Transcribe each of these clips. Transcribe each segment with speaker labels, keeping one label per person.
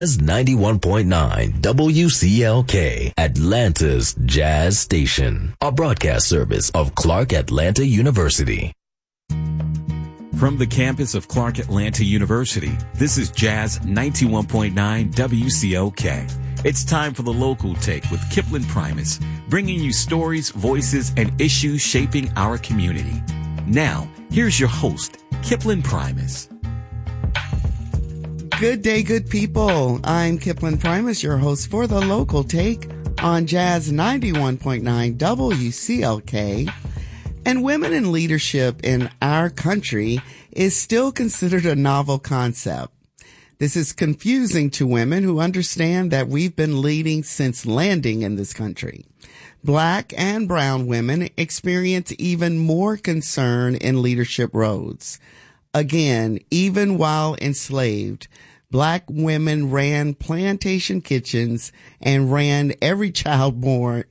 Speaker 1: Is 91.9 WCLK, Atlanta's Jazz Station, a broadcast service of Clark Atlanta University.
Speaker 2: From the campus of Clark Atlanta University, this is Jazz 91.9 WCLK. It's time for the local take with Kipling Primus, bringing you stories, voices, and issues shaping our community. Now, here's your host, Kipling Primus.
Speaker 3: Good day, good people. I'm Kipling Primus, your host for the local take on Jazz 91.9 WCLK. And women in leadership in our country is still considered a novel concept. This is confusing to women who understand that we've been leading since landing in this country. Black and brown women experience even more concern in leadership roles. Again, even while enslaved, Black women ran plantation kitchens and raised every child born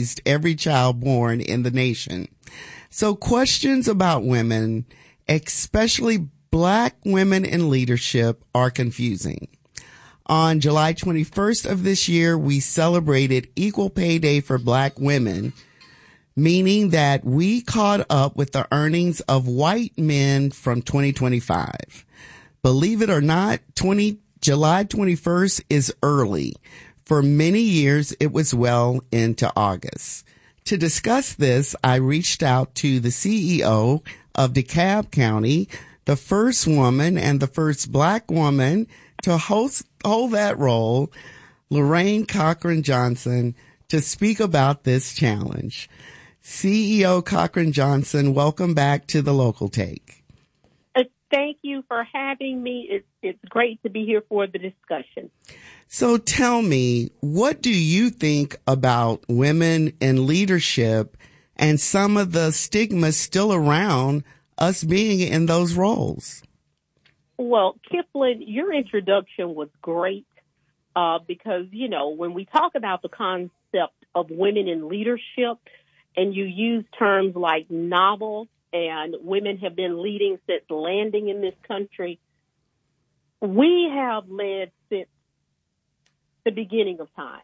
Speaker 3: in the nation. So questions about women, especially Black women in leadership, are confusing. On July 21st of this year, we celebrated Equal Pay Day for Black women, meaning that we caught up with the earnings of white men from 2025. Believe it or not, July 21st is early. For many years, it was well into August. To discuss this, I reached out to the CEO of DeKalb County, the first woman and the first Black woman to hold that role, Lorraine Cochran Johnson, to speak about this challenge. CEO Cochran Johnson, welcome back to the Local Take.
Speaker 4: Thank you for having me. It's great to be here for the discussion.
Speaker 3: So tell me, what do you think about women in leadership and some of the stigmas still around us being in those roles?
Speaker 4: Well, Kipling, your introduction was great because, when we talk about the concept of women in leadership and you use terms like novel and women have been leading since landing in this country, we have led since the beginning of time.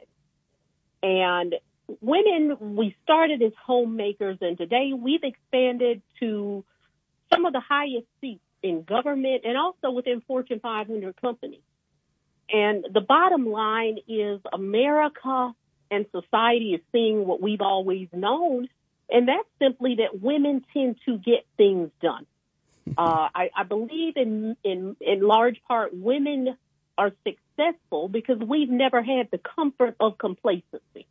Speaker 4: And women, we started as homemakers, and today we've expanded to some of the highest seats in government and also within Fortune 500 companies. And the bottom line is America and society is seeing what we've always known, and that's simply that women tend to get things done. I believe in large part women are successful because we've never had the comfort of complacency.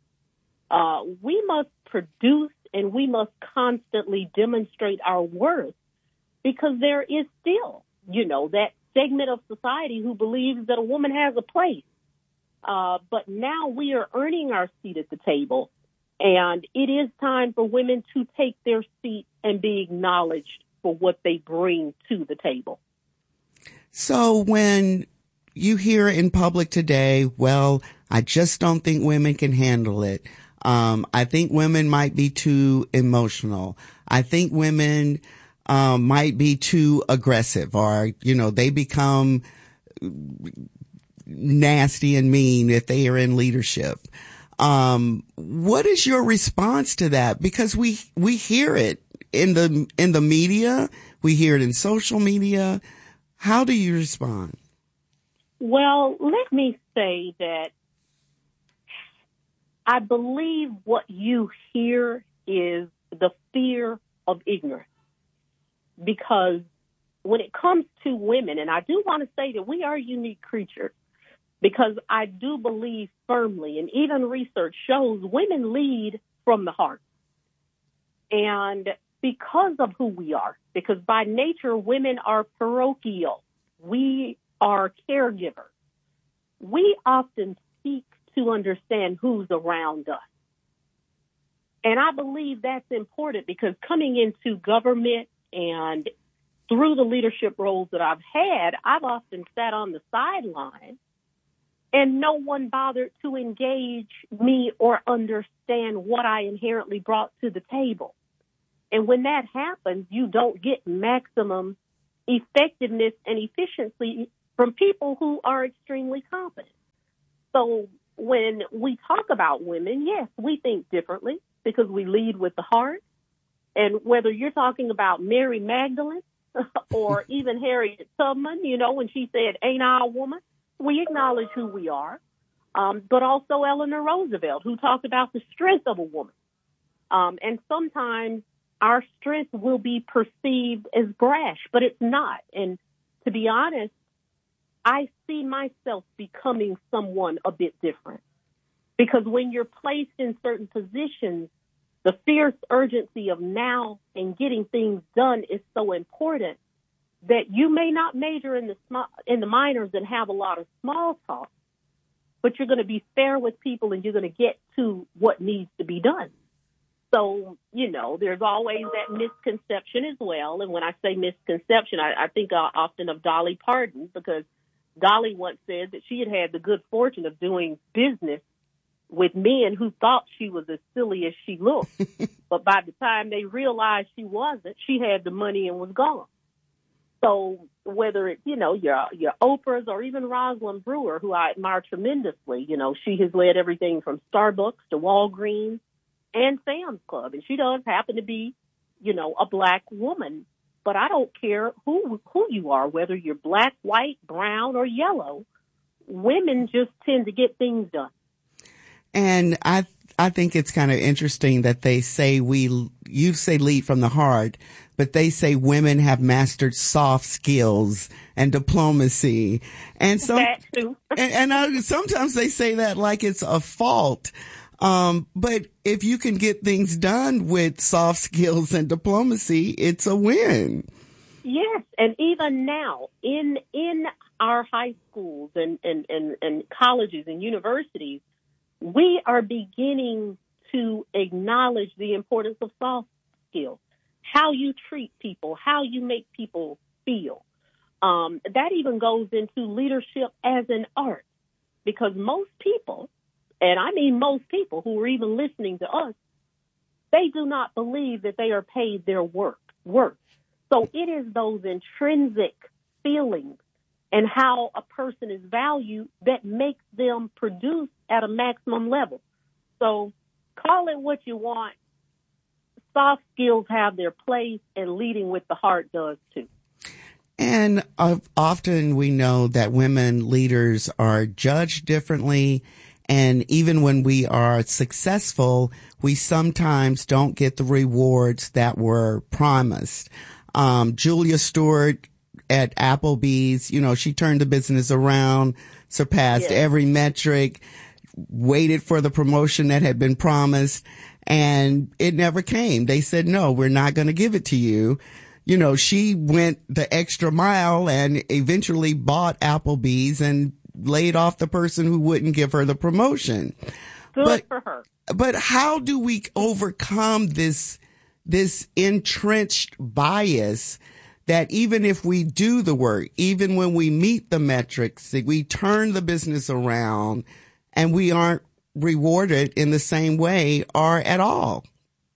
Speaker 4: We must produce and we must constantly demonstrate our worth because there is still, that segment of society who believes that a woman has a place. But now we are earning our seat at the table, and it is time for women to take their seat and be acknowledged for what they bring to the table.
Speaker 3: So when you hear in public today, well, I just don't think women can handle it. I think women might be too emotional. I think women might be too aggressive, or, they become nasty and mean if they are in leadership. What is your response to that? Because we hear it in the media, we hear it in social media. How do you respond?
Speaker 4: Well, let me say that I believe what you hear is the fear of ignorance. Because when it comes to women, and I do want to say that we are unique creatures, because I do believe firmly, and even research shows women lead from the heart. And because of who we are, because by nature women are parochial, we are caregivers, we often seek to understand who's around us. And I believe that's important because coming into government and through the leadership roles that I've had, I've often sat on the sideline and no one bothered to engage me or understand what I inherently brought to the table. And when that happens, you don't get maximum effectiveness and efficiency from people who are extremely competent. So when we talk about women, yes, we think differently because we lead with the heart. And whether you're talking about Mary Magdalene or even Harriet Tubman, you know, when she said, "Ain't I a woman?" we acknowledge who we are. But also Eleanor Roosevelt, who talked about the strength of a woman. And sometimes our strength will be perceived as brash, but it's not. And to be honest, I see myself becoming someone a bit different. Because when you're placed in certain positions, the fierce urgency of now and getting things done is so important that you may not major in the minors and have a lot of small talk, but you're going to be fair with people and you're going to get to what needs to be done. So, you know, there's always that misconception as well. And when I say misconception, I think often of Dolly Parton, because Dolly once said that she had the good fortune of doing business with men who thought she was as silly as she looked. But by the time they realized she wasn't, she had the money and was gone. So whether it's, you know, your Oprahs or even Rosalind Brewer, who I admire tremendously, you know, she has led everything from Starbucks to Walgreens and Sam's Club. And she does happen to be, you know, a black woman. But I don't care who you are, whether you're black, white, brown, or yellow. Women just tend to get things done.
Speaker 3: And I think it's kind of interesting that they say you say lead from the heart, but they say women have mastered soft skills and diplomacy. And
Speaker 4: that too.
Speaker 3: and sometimes they say that like it's a fault. But if you can get things done with soft skills and diplomacy, it's a win.
Speaker 4: Yes, and even now in our high schools and colleges and universities, we are beginning to acknowledge the importance of soft skills, how you treat people, how you make people feel. That even goes into leadership as an art, because most people, and I mean most people who are even listening to us, they do not believe that they are paid their worth. So it is those intrinsic feelings and how a person is valued that makes them produce at a maximum level. So call it what you want. Soft skills have their place, and leading with the heart does too.
Speaker 3: And often we know that women leaders are judged differently. And even when we are successful, we sometimes don't get the rewards that were promised. Julia Stewart at Applebee's, you know, she turned the business around, surpassed every metric, waited for the promotion that had been promised, and it never came. They said, no, we're not going to give it to you. You know, she went the extra mile and eventually bought Applebee's and laid off the person who wouldn't give her the promotion.
Speaker 4: Good for her.
Speaker 3: But how do we overcome this entrenched bias that even if we do the work, even when we meet the metrics, we turn the business around and we aren't rewarded in the same way or at all?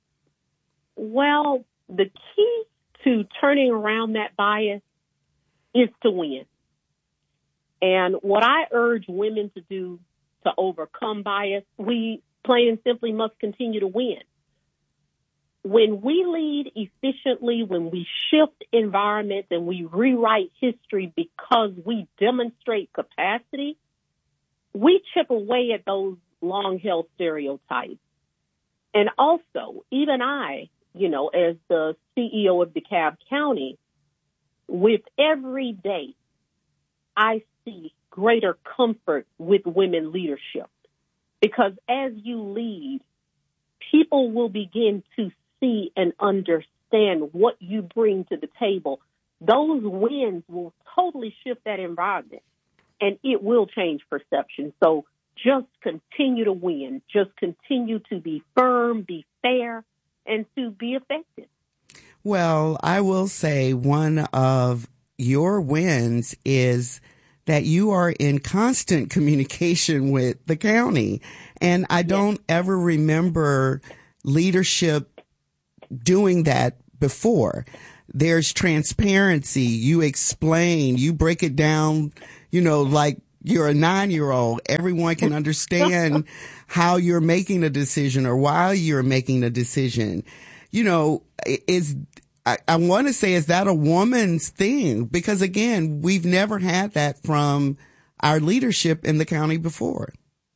Speaker 4: Well, the key to turning around that bias is to win. And what I urge women to do to overcome bias, we plain and simply must continue to win. When we lead efficiently, when we shift environments and we rewrite history because we demonstrate capacity, we chip away at those long-held stereotypes. And also, even I, you know, as the CEO of DeKalb County, with every day, I see greater comfort with women leadership. Because as you lead, people will begin to see and understand what you bring to the table. Those wins will totally shift that environment, and it will change perception. So just continue to win. Just continue to be firm, be fair, and to be effective.
Speaker 3: Well, I will say one of your wins is that you are in constant communication with the county. And I don't ever remember leadership doing that before. There's transparency. You explain, you break it down, you know, like You're a 9-year-old. Everyone can understand how you're making a decision or why you're making a decision. You know, I want to say, is that a woman's thing? Because again, we've never had that from our leadership in the county before.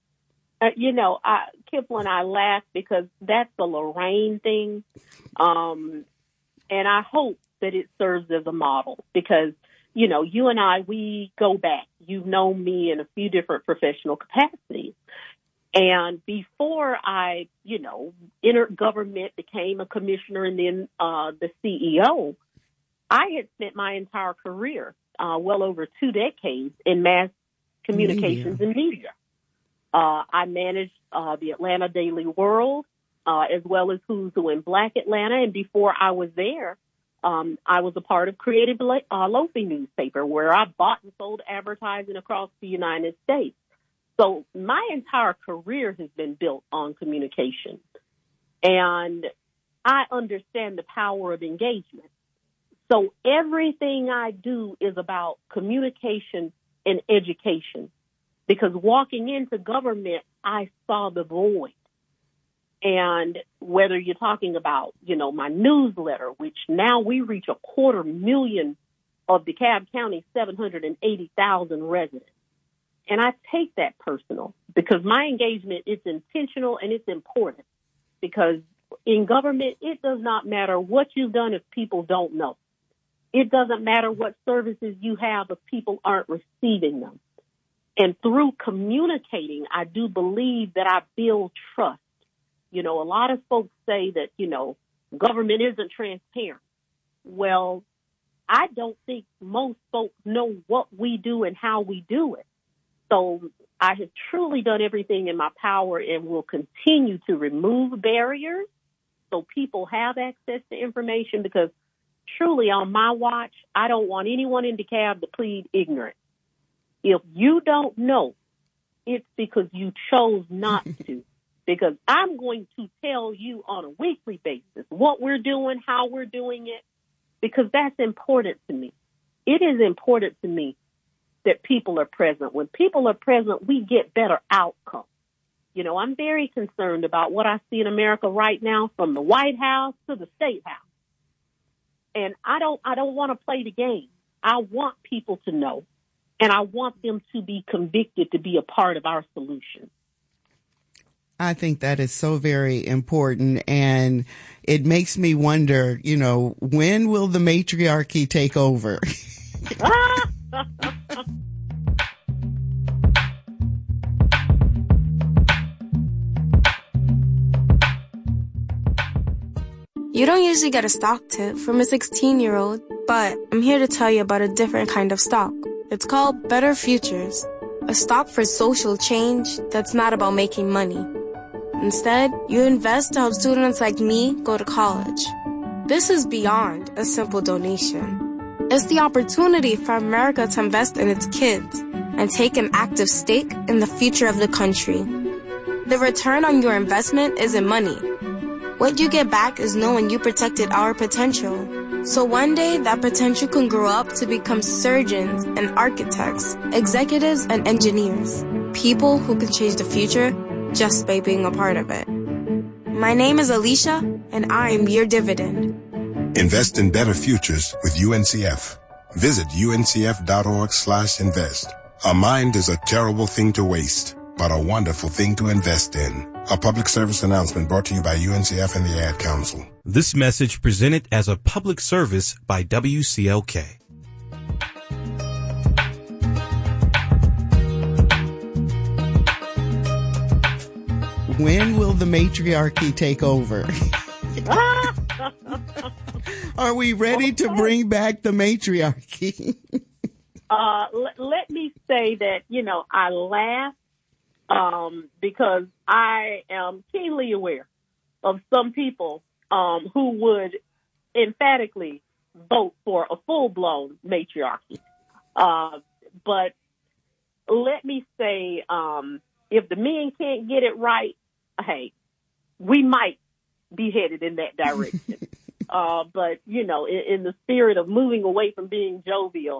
Speaker 4: Kipling, I laugh because that's the Lorraine thing. And I hope that it serves as a model because, you and I, we go back. You've known me in a few different professional capacities. And before I, entered government, became a commissioner and then the CEO, I had spent my entire career, well over 2 decades, in mass communications and media. I managed the Atlanta Daily World, as well as Who's Who in Black Atlanta. And before I was there, I was a part of Creative Loafing newspaper, where I bought and sold advertising across the United States. So my entire career has been built on communication. And I understand the power of engagement. So everything I do is about communication and education. Because walking into government, I saw the void. And whether you're talking about, my newsletter, which now we reach 250,000 of DeKalb County's 780,000 residents. And I take that personal because my engagement is intentional and it's important. Because in government, it does not matter what you've done if people don't know. It doesn't matter what services you have if people aren't receiving them. And through communicating, I do believe that I build trust. A lot of folks say that, government isn't transparent. Well, I don't think most folks know what we do and how we do it. So I have truly done everything in my power and will continue to remove barriers so people have access to information because truly on my watch, I don't want anyone in DeKalb to plead ignorant. If you don't know, it's because you chose not to. Because I'm going to tell you on a weekly basis what we're doing, how we're doing it, because that's important to me. It is important to me that people are present. When people are present, we get better outcomes. I'm very concerned about what I see in America right now, from the White House to the State House. And I don't want to play the game. I want people to know. And I want them to be convicted to be a part of our solution.
Speaker 3: I think that is so very important. And it makes me wonder, when will the matriarchy take over?
Speaker 5: You don't usually get a stock tip from a 16-year-old, but I'm here to tell you about a different kind of stock. It's called Better Futures, a stock for social change that's not about making money. Instead, you invest to help students like me go to college. This is beyond a simple donation. It's the opportunity for America to invest in its kids and take an active stake in the future of the country. The return on your investment isn't money. What you get back is knowing you protected our potential. So one day, that potential can grow up to become surgeons and architects, executives and engineers, people who can change the future just by being a part of it. My name is Alicia, and I'm your dividend.
Speaker 6: Invest in better futures with UNCF. Visit uncf.org/invest. A mind is a terrible thing to waste, but a wonderful thing to invest in. A public service announcement brought to you by UNCF and the Ad Council.
Speaker 7: This message presented as a public service by WCLK.
Speaker 3: When will the matriarchy take over? Are we ready to bring back the matriarchy?
Speaker 4: Let me say that, I laugh because I am keenly aware of some people who would emphatically vote for a full-blown matriarchy. But let me say, if the men can't get it right, hey, we might be headed in that direction. But, in the spirit of moving away from being jovial,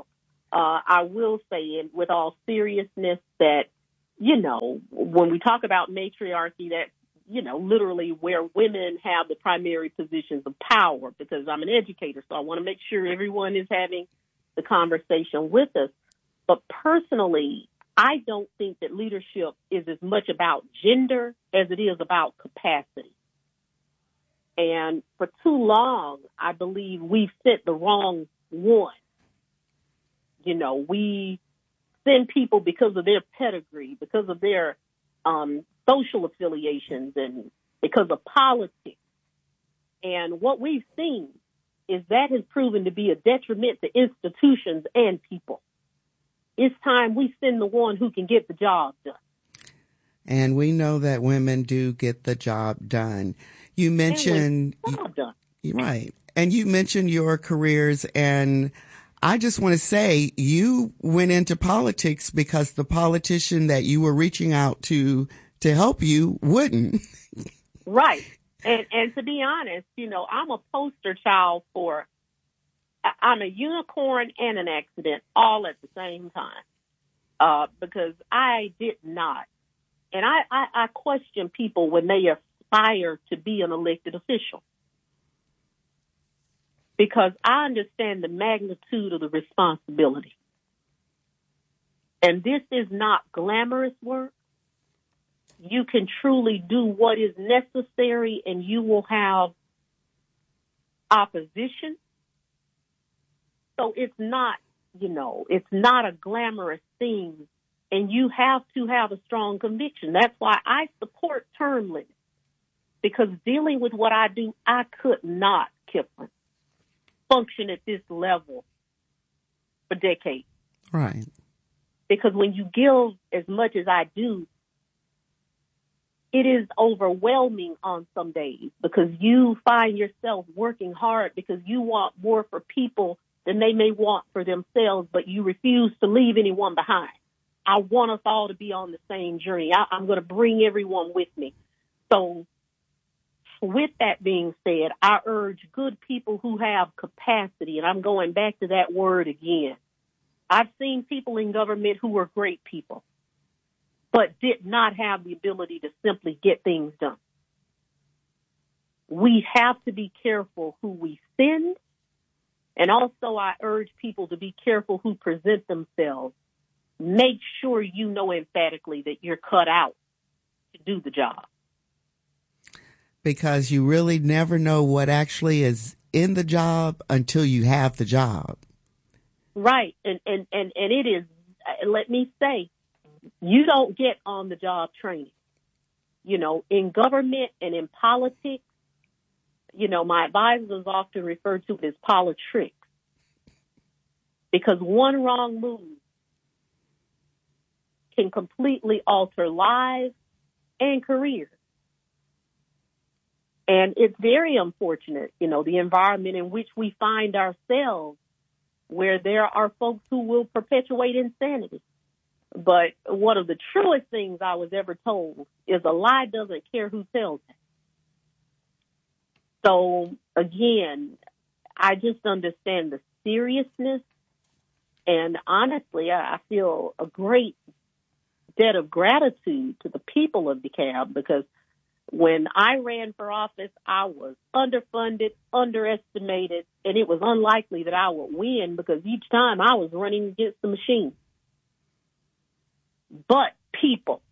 Speaker 4: I will say, and with all seriousness, that, you know, when we talk about matriarchy, that, you know, literally where women have the primary positions of power, because I'm an educator, so I want to make sure everyone is having the conversation with us. But personally, I don't think that leadership is as much about gender as it is about capacity. And for too long, I believe we've sent the wrong one. You know, we send people because of their pedigree, because of their social affiliations, and because of politics. And what we've seen is that has proven to be a detriment to institutions and people. It's time we send the one who can get the job done.
Speaker 3: And we know that women do get the job done. You mentioned, right, and you mentioned your careers, and I just want to say you went into politics because the politician that you were reaching out to help you wouldn't.
Speaker 4: Right. And to be honest, you know, I'm a poster child for, I'm a unicorn and an accident all at the same time, because I did not. And I question people when they aspire to be an elected official, because I understand the magnitude of the responsibility. And this is not glamorous work. You can truly do what is necessary, and you will have opposition. So it's not, you know, it's not a glamorous thing, and you have to have a strong conviction. That's why I support term limits, because dealing with what I do, I could not, Kipling, function at this level for decades.
Speaker 3: Right.
Speaker 4: Because when you give as much as I do, it is overwhelming on some days, because you find yourself working hard because you want more for people than they may want for themselves, but you refuse to leave anyone behind. I want us all to be on the same journey. I'm going to bring everyone with me. So with that being said, I urge good people who have capacity, and I'm going back to that word again. I've seen people in government who were great people, but did not have the ability to simply get things done. We have to be careful who we send. And also, I urge people to be careful who present themselves. Make sure you know emphatically that you're cut out to do the job.
Speaker 3: Because you really never know what actually is in the job until you have the job. Right.
Speaker 4: And it is, let me say, you don't get on-the-job training. You know, in government and in politics, you know, my advisors often refer to it as politricks, because one wrong move can completely alter lives and careers. And it's very unfortunate, you know, the environment in which we find ourselves, where there are folks who will perpetuate insanity. But one of the truest things I was ever told is a lie doesn't care who tells it. So, again, I just understand the seriousness. And honestly, I feel a great debt of gratitude to the people of DeKalb, because when I ran for office, I was underfunded, underestimated, and it was unlikely that I would win, because each time I was running against the machine. But people,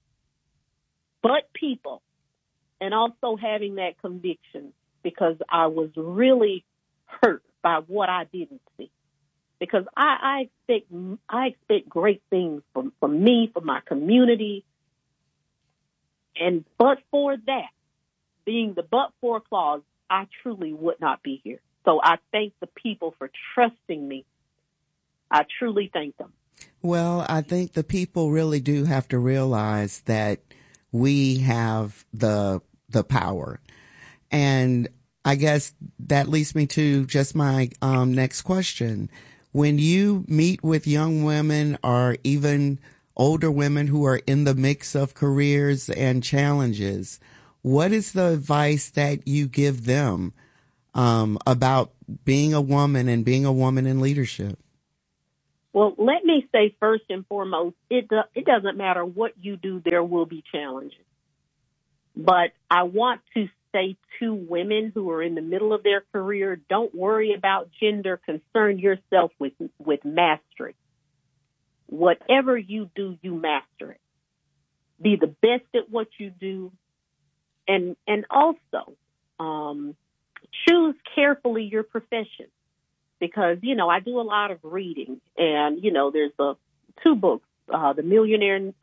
Speaker 4: and also having that conviction, because I was really hurt by what I didn't see. Because I expect great things from me, from my community. And but for that, being the but for clause, I truly would not be here. So I thank the people for trusting me. I truly thank them.
Speaker 3: Well, I think the people really do have to realize that we have the power. And I guess that leads me to just my next question. When you meet with young women or even older women who are in the mix of careers and challenges, what is the advice that you give them about being a woman and being a woman in leadership?
Speaker 4: Well, let me say first and foremost, it doesn't matter what you do, there will be challenges. But I want to say to women who are in the middle of their career, don't worry about gender. Concern yourself with mastery. Whatever you do, you master it. Be the best at what you do. And also, choose carefully your profession. Because, I do a lot of reading. And, there's two books, The Millionaire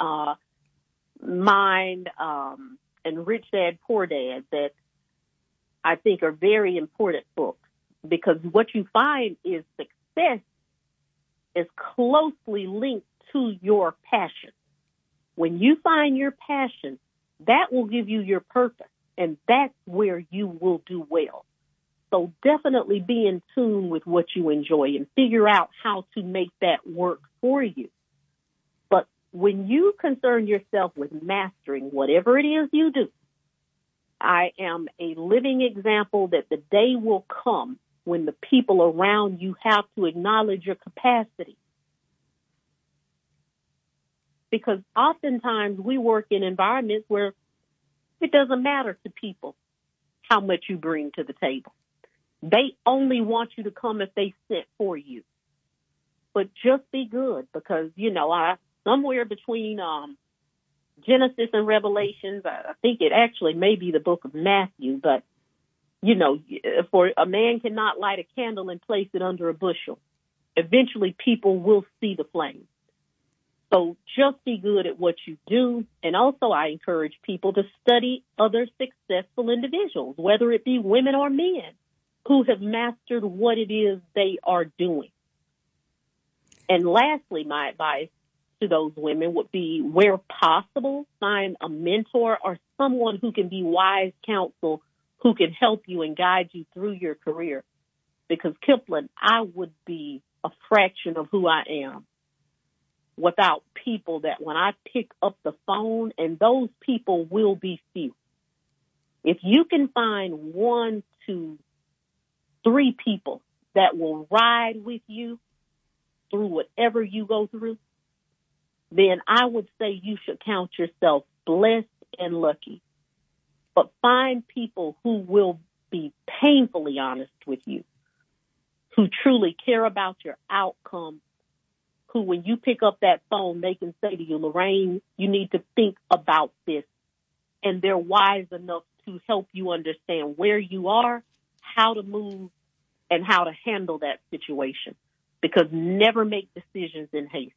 Speaker 4: Mind and Rich Dad, Poor Dad, that I think are very important books. Because what you find is success is closely linked to your passion. When you find your passion, that will give you your purpose. And that's where you will do well. So definitely be in tune with what you enjoy and figure out how to make that work for you. But when you concern yourself with mastering whatever it is you do, I am a living example that the day will come when the people around you have to acknowledge your capacity. Because oftentimes we work in environments where it doesn't matter to people how much you bring to the table. They only want you to come if they sent for you. But just be good because, somewhere between Genesis and Revelations, I think it actually may be the book of Matthew, but, for a man cannot light a candle and place it under a bushel. Eventually people will see the flame. So just be good at what you do. And also I encourage people to study other successful individuals, whether it be women or men, who have mastered what it is they are doing. And lastly, my advice to those women would be, where possible, find a mentor or someone who can be wise counsel, who can help you and guide you through your career. Because, Kipling, I would be a fraction of who I am without people that when I pick up the phone, and those people will be few. If you can find 1 to 3 people that will ride with you through whatever you go through, then I would say you should count yourself blessed and lucky. But find people who will be painfully honest with you, who truly care about your outcome, who when you pick up that phone, they can say to you, Lorraine, you need to think about this. And they're wise enough to help you understand where you are, how to move, and how to handle that situation. Because never make decisions in haste.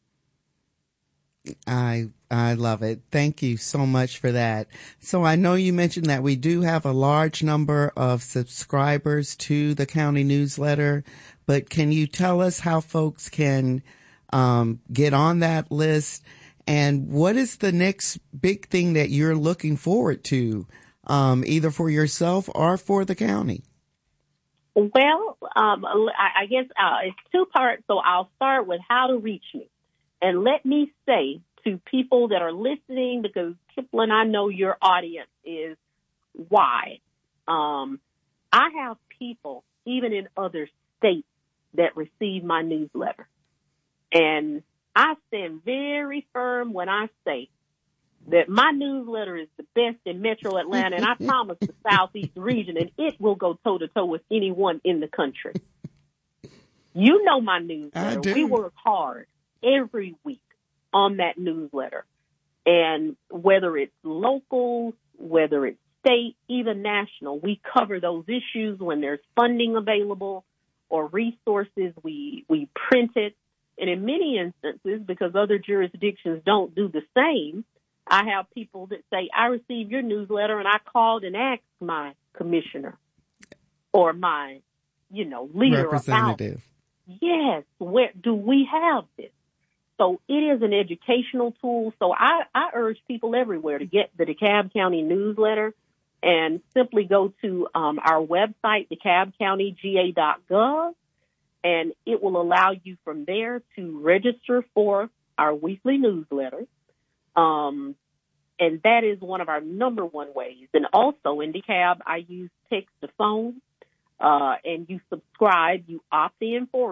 Speaker 3: I love it. Thank you so much for that. So I know you mentioned that we do have a large number of subscribers to the county newsletter, but can you tell us how folks can get on that list? And what is the next big thing that you're looking forward to, either for yourself or for the county?
Speaker 4: Well, I guess it's 2 parts, so I'll start with how to reach me. And let me say to people that are listening, because Kipling, I know your audience is wide. I have people, even in other states, that receive my newsletter. And I stand very firm when I say that my newsletter is the best in Metro Atlanta, and I promise the Southeast region, and it will go toe-to-toe with anyone in the country. You know my newsletter.
Speaker 3: I do.
Speaker 4: We work hard every week on that newsletter. And whether it's local, whether it's state, even national, we cover those issues when there's funding available or resources. We print it. And in many instances, because other jurisdictions don't do the same, I have people that say, I received your newsletter and I called and asked my commissioner or my, leader
Speaker 3: representative.
Speaker 4: Yes, where do we have this? So it is an educational tool. So I urge people everywhere to get the DeKalb County newsletter and simply go to our website, DeKalbCountyGA.gov, and it will allow you from there to register for our weekly newsletter. And that is one of our number one ways. And also in DeKalb, I use text to phone, and you subscribe, you opt in for it.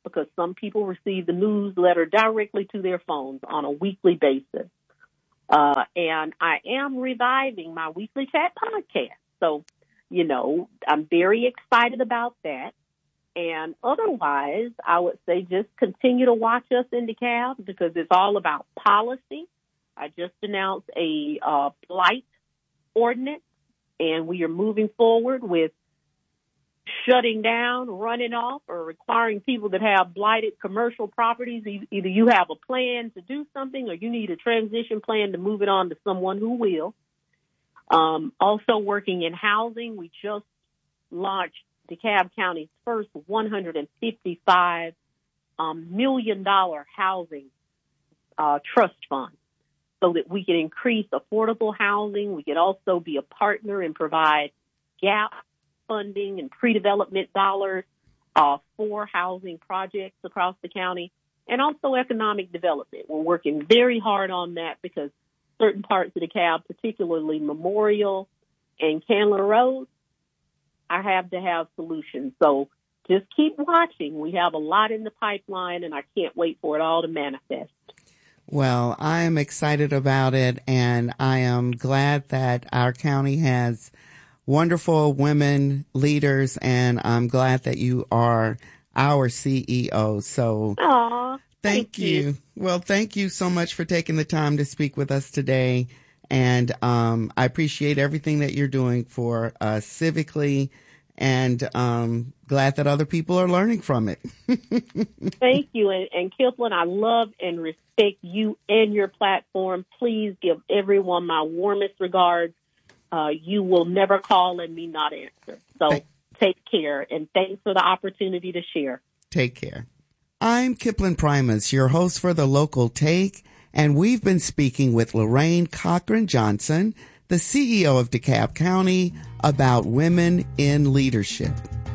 Speaker 4: because some people receive the newsletter directly to their phones on a weekly basis. And I am reviving my weekly chat podcast. So, I'm very excited about that. And otherwise, I would say just continue to watch us in DeKalb because it's all about policy. I just announced a blight ordinance, and we are moving forward with shutting down, running off, or requiring people that have blighted commercial properties. Either you have a plan to do something or you need a transition plan to move it on to someone who will. Also working in housing, we just launched DeKalb County's first $155 million housing trust fund so that we can increase affordable housing. We can also be a partner and provide gap funding and pre-development dollars for housing projects across the county, and also economic development. We're working very hard on that because certain parts of DeKalb, particularly Memorial and Candler Road, I have to have solutions. So just keep watching. We have a lot in the pipeline, and I can't wait for it all to manifest.
Speaker 3: Well, I am excited about it, and I am glad that our county has wonderful women leaders, and I'm glad that you are our CEO. So thank you. Well, thank you so much for taking the time to speak with us today. And I appreciate everything that you're doing for us civically, and glad that other people are learning from it.
Speaker 4: Thank you. And Kiplen, I love and respect you and your platform. Please give everyone my warmest regards. You will never call and me not answer. So take care, and thanks for the opportunity to share.
Speaker 3: Take care. I'm Kiplen Primus, your host for The Local Take, and we've been speaking with Lorraine Cochran Johnson, the CEO of DeKalb County, about women in leadership.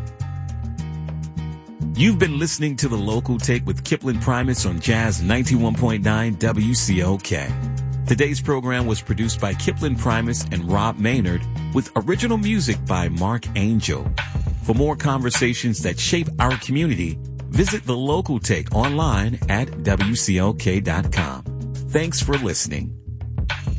Speaker 2: You've been listening to The Local Take with Kiplen Primus on Jazz 91.9 WCLK. Today's program was produced by Kiplen Primus and Rob Maynard with original music by Mark Angel. For more conversations that shape our community, visit The Local Take online at WCLK.com. Thanks for listening.